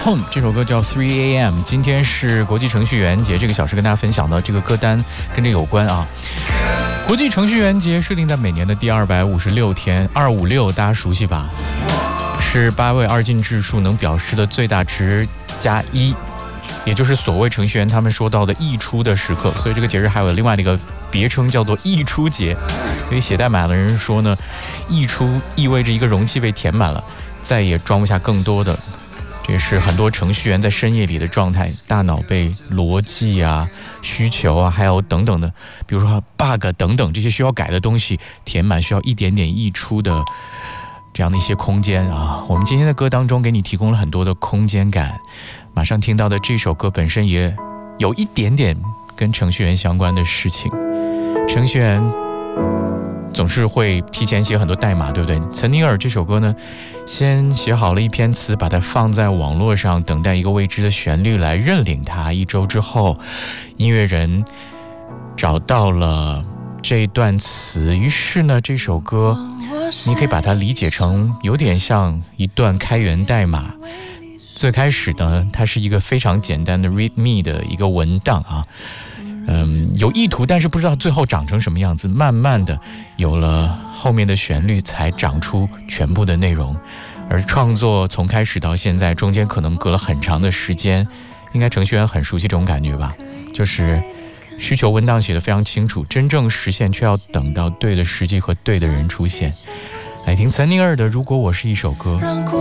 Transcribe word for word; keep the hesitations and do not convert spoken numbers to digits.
Home 这首歌叫 three A M， 今天是国际程序员节，这个小时跟大家分享的这个歌单跟这有关啊。国际程序员节设定在每年的第二百五十六天，二五六大家熟悉吧？是八位二进制数能表示的最大值加一，也就是所谓程序员他们说到的溢出的时刻。所以这个节日还有另外的一个别称叫做溢出节。对于写代码的人说呢，溢出意味着一个容器被填满了，再也装不下更多的。这是很多程序员在深夜里的状态，大脑被逻辑啊、需求啊，还有等等的，比如说 bug 等等这些需要改的东西填满，需要一点点溢出的这样的一些空间啊。我们今天的歌当中给你提供了很多的空间感，马上听到的这首歌本身也有一点点跟程序员相关的事情。程序员总是会提前写很多代码，对不对？岑尼尔这首歌呢，先写好了一篇词，把它放在网络上，等待一个未知的旋律来认领它。一周之后，音乐人找到了这段词，于是呢，这首歌你可以把它理解成有点像一段开源代码。最开始呢，它是一个非常简单的 readme 的一个文档啊。嗯，有意图，但是不知道最后长成什么样子。慢慢的有了后面的旋律，才长出全部的内容。而创作从开始到现在，中间可能隔了很长的时间，应该程序员很熟悉这种感觉吧？就是需求文档写得非常清楚，真正实现却要等到对的时机和对的人出现。来听岑尼尔的《如果我是一首歌》。